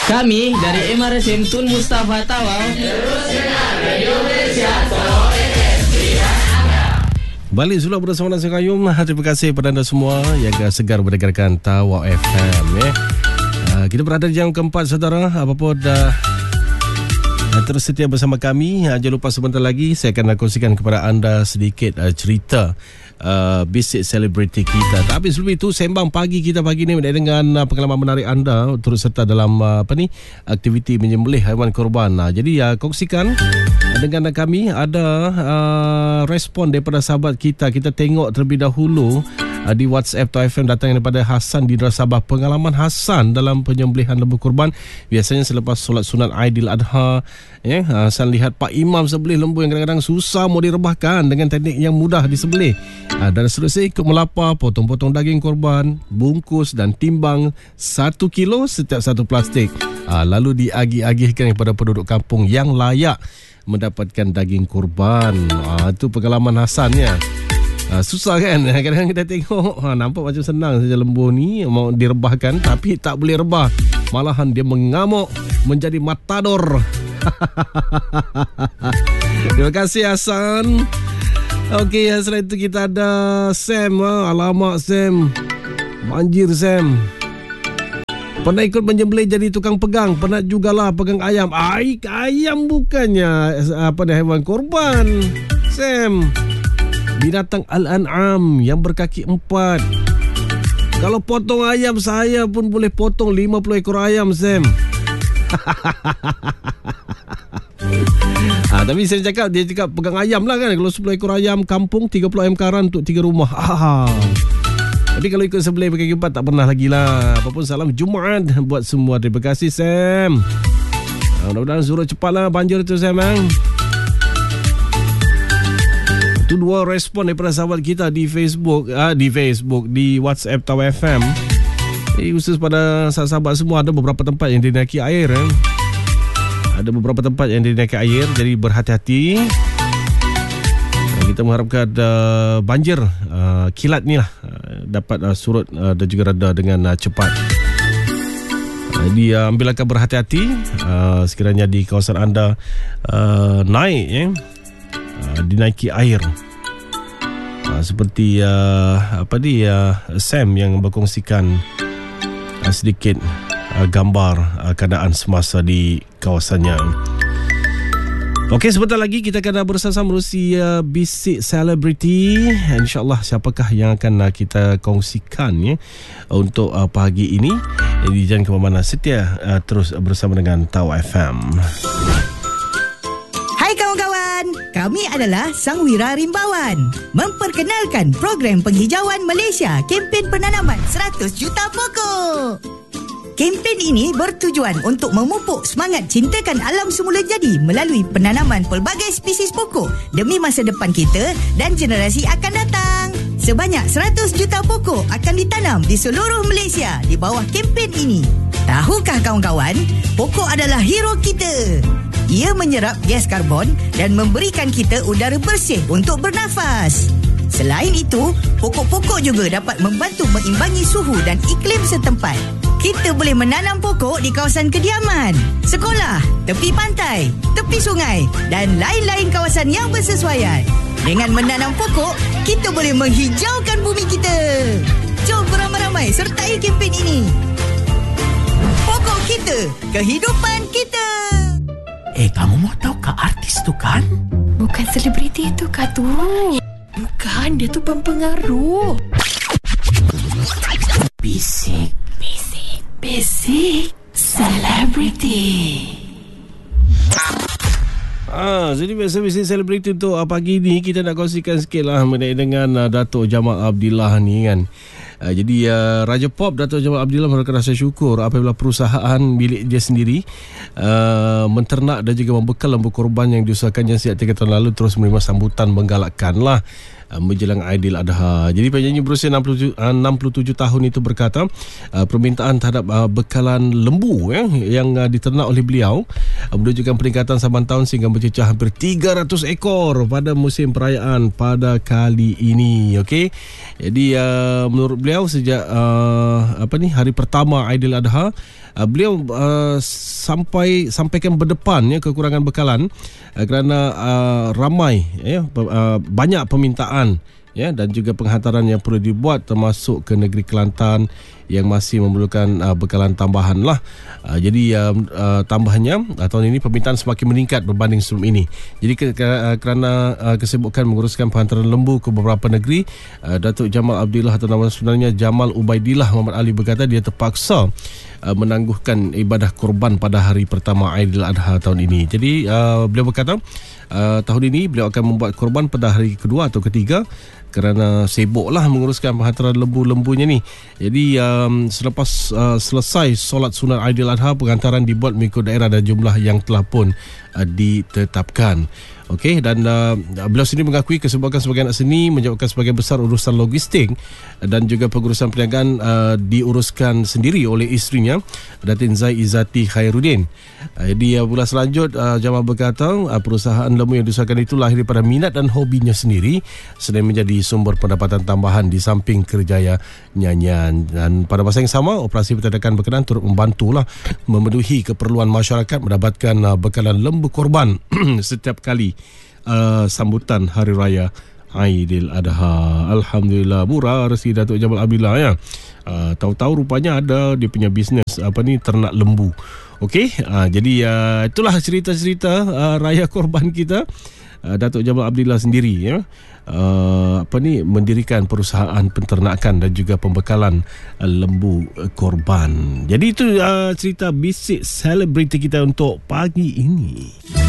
Kami dari MRSM Tun Mustafa Tawau terus kenal Radio Malaysia Solo FM. Balik sudah bersama Nasi Kayum. Terima kasih kepada anda semua yang segar mendengarkan Tawau FM. Kita berada di jam keempat, saudara. Apapun terus setia bersama kami. Jangan lupa sebentar lagi saya akan kongsikan kepada anda sedikit cerita bisik selebriti kita. Tapi sebelum itu, sembang pagi kita pagi ni dengan pengalaman menarik anda turut serta dalam aktiviti menyembelih haiwan korban. Jadi kongsikan dengan kami. Ada respon daripada sahabat kita. Kita tengok terlebih dahulu di WhatsApp Tawau FM datang daripada Hasan di Darul Sabah. Pengalaman Hasan dalam penyembelihan lembu kurban. Biasanya selepas solat sunat Aidil Adha, Hasan lihat Pak Imam sebelih lembu yang kadang-kadang susah mau direbahkan dengan teknik yang mudah disembelih. Dan selesai ikut melapar, potong-potong daging korban, bungkus dan timbang 1 kilo setiap satu plastik. Lalu diagih-agihkan kepada penduduk kampung yang layak mendapatkan daging korban. Itu pengalaman Hasannya. Susah kan? Kadang-kadang kita tengok nampak macam senang saja lembu ni mau direbahkan, tapi tak boleh rebah. Malahan dia mengamuk menjadi matador. Terima kasih Hasan. Okey, selain itu kita ada Sam. Alamak Sam, banjir Sam. Pernah ikut menyembelih jadi tukang pegang. Pernah jugalah pegang ayam. Ayam bukannya haiwan korban Sam. Binatang Al-An'am yang berkaki 4. Kalau potong ayam, saya pun boleh potong 50 ekor ayam Sam. Tapi saya cakap, dia cakap pegang ayam lah kan. Kalau 10 ekor ayam kampung, 30 ayam karan untuk 3 rumah. Tapi kalau ikut sebelih pakai kipas tak pernah lagi lah. Apapun, salam Jumaat buat semua. Terima kasih Sam. Mudah-mudahan surut cepat lah banjir tu Sam. Itu dua respon daripada sahabat kita di Facebook, di WhatsApp Tawau FM. Khusus pada sahabat semua, ada beberapa tempat yang dinaiki air. Ada beberapa tempat yang dinaiki air, jadi berhati-hati. Kita mengharapkan banjir kilat ni lah dapat surut dan juga reda dengan cepat. Jadi ambil langkah berhati-hati sekiranya di kawasan anda naik dinaiki air. Seperti Sam yang berkongsikan sedikit gambar keadaan semasa di kawasannya. Okey, sebentar lagi kita akan bersama menerusi bisik selebriti. InsyaAllah siapakah yang akan kita kongsikan untuk pagi ini. Jadi jangan ke mana-mana, setia terus bersama dengan Tawau FM. Hai kawan-kawan, kami adalah Sang Wira Rimbawan, memperkenalkan program penghijauan Malaysia, kempen penanaman 100 juta pokok. Kempen ini bertujuan untuk memupuk semangat cintakan alam semula jadi melalui penanaman pelbagai spesies pokok demi masa depan kita dan generasi akan datang. Sebanyak 100 juta pokok akan ditanam di seluruh Malaysia di bawah kempen ini. Tahukah kawan-kawan, pokok adalah hero kita. Ia menyerap gas karbon dan memberikan kita udara bersih untuk bernafas. Selain itu, pokok-pokok juga dapat membantu mengimbangi suhu dan iklim setempat. Kita boleh menanam pokok di kawasan kediaman, sekolah, tepi pantai, tepi sungai dan lain-lain kawasan yang bersesuaian. Dengan menanam pokok, kita boleh menghijaukan bumi kita. Jom beramai-ramai sertai kempen ini. Pokok kita, kehidupan kita. Kamu mau tahu ke artis tu kan? Bukan selebriti tu kah tu? Bukan, dia tu pempengaruh. Bisik selebriti. Jadi biasa-biasa selebriti untuk pagi ni kita nak kongsikan sikit lah mengenai dengan Datuk Jamal Abdillah ni kan. Jadi Raja Pop Datuk Jamal Abdillah merupakan rasa syukur apabila perusahaan milik dia sendiri menternak dan juga membekal lembu korban yang diusahakannya sejak 3 tahun lalu terus menerima sambutan menggalakkan lah menjelang Aidil Adha. Jadi penyanyi berusia 67 tahun itu berkata permintaan terhadap bekalan lembu yang diternak oleh beliau menunjukkan peningkatan saban tahun sehingga mencecah hampir 300 ekor pada musim perayaan pada kali ini. Okey. Jadi menurut beliau beliau sejak hari pertama Aidiladha. Beliau sampaikan berdepan kekurangan bekalan kerana ramai banyak permintaan dan juga penghantaran yang perlu dibuat termasuk ke negeri Kelantan yang masih memerlukan bekalan tambahan lah. Jadi tambahannya tahun ini permintaan semakin meningkat berbanding sebelum ini. Jadi kerana kesibukan menguruskan penghantaran lembu ke beberapa negeri, Datuk Jamal Abdillah atau nama sebenarnya Jamal Ubaidillah Muhammad Ali berkata dia terpaksa menangguhkan ibadah kurban pada hari pertama Aidiladha tahun ini. Jadi beliau berkata tahun ini beliau akan membuat kurban pada hari kedua atau ketiga kerana sibuklah menguruskan penghantaran lembu-lembunya ni. Jadi selepas selesai solat sunat Aidiladha, penghantaran dibuat mengikut daerah dan jumlah yang telah pun ditetapkan. Okey, dan beliau sendiri mengakui kesibukan sebagai anak seni menyebabkan sebagian besar urusan logistik dan juga pengurusan perniagaan diuruskan sendiri oleh isterinya, Datin Zai Izzati Khairuddin. Jadi bulan selanjut Jamal berkata perusahaan lembu yang diusahakan itu lahir daripada minat dan hobinya sendiri selain menjadi sumber pendapatan tambahan di samping kerjaya nyanyian. Dan pada masa yang sama, operasi pentadakan berkenaan turut membantulah memenuhi keperluan masyarakat mendapatkan bekalan lembu korban setiap kali sambutan Hari Raya Aidiladha. Alhamdulillah, murah rezeki Datuk Jamal Abdillah ya. Tahu-tahu rupanya ada dia punya bisnes ternak lembu. Okey, jadi itulah cerita-cerita raya korban kita. Datuk Jamal Abdillah sendiri ya. Mendirikan perusahaan penternakan dan juga pembekalan lembu korban. Jadi itu cerita bisik selebriti kita untuk pagi ini.